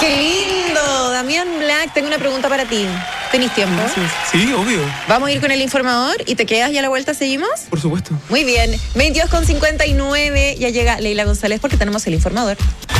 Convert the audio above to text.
¡Qué lindo! Damián Black, tengo una pregunta para ti. ¿Tenís tiempo? Sí, obvio. Vamos a ir con el informador y te quedas y a la vuelta seguimos. Por supuesto. Muy bien. 22:59, ya llega Leila González porque tenemos el informador.